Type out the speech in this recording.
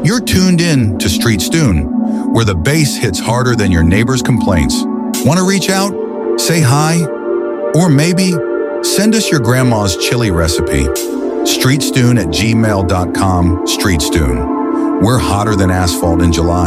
You're tuned in to Street Stoon, where the bass hits harder than your neighbor's complaints. Want to reach out? Say hi? Or maybe send us your grandma's chili recipe. StreetStoon@gmail.com. Street Stoon. We're hotter than asphalt in July.